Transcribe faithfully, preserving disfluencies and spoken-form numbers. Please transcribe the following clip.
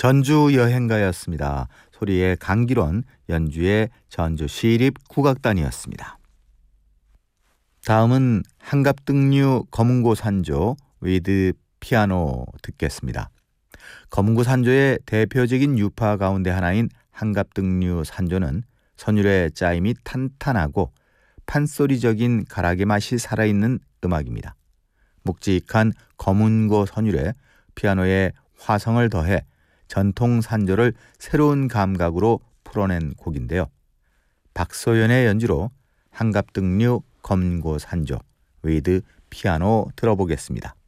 전주 여행가였습니다. 소리의 강기론, 연주의 전주 시립국악단이었습니다. 다음은 한갑등류 검은고 산조 위드 피아노 듣겠습니다. 검은고 산조의 대표적인 유파 가운데 하나인 한갑등류 산조는 선율의 짜임이 탄탄하고 판소리적인 가락의 맛이 살아있는 음악입니다. 묵직한 검은고 선율에 피아노의 화성을 더해 전통 산조를 새로운 감각으로 풀어낸 곡인데요. 박소연의 연주로 한갑등류 검은고 산조 위드 피아노 들어보겠습니다.